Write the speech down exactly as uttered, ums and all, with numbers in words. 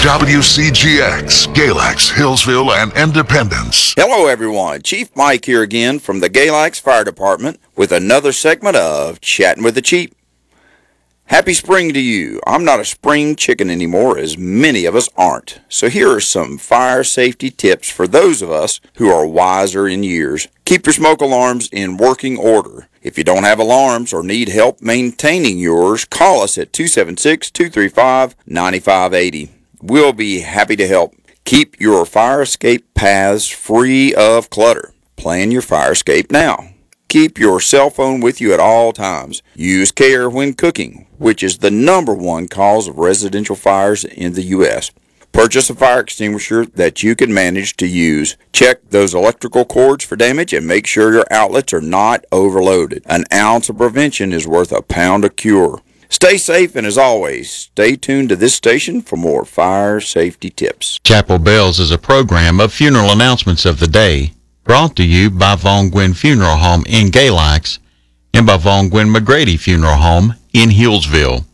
W C G X, Galax, Hillsville, and Independence. Hello, everyone. Chief Mike here again from the Galax Fire Department with another segment of Chatting with the Chief. Happy spring to you. I'm not a spring chicken anymore, as many of us aren't. So here are some fire safety tips for those of us who are wiser in years. Keep your smoke alarms in working order. If you don't have alarms or need help maintaining yours, call us at two seven six, two three five, nine five eight zero. We'll be happy to help. Keep your fire escape paths free of clutter. Plan your fire escape now. Keep your cell phone with you at all times. Use care when cooking, which is the number one cause of residential fires in the U S Purchase a fire extinguisher that you can manage to use. Check those electrical cords for damage and make sure your outlets are not overloaded. An ounce of prevention is worth a pound of cure. Stay safe, and as always, stay tuned to this station for more fire safety tips. Chapel Bells is a program of funeral announcements of the day, brought to you by Von Gwyn Funeral Home in Galax and by Von Gwyn McGrady Funeral Home in Hillsville.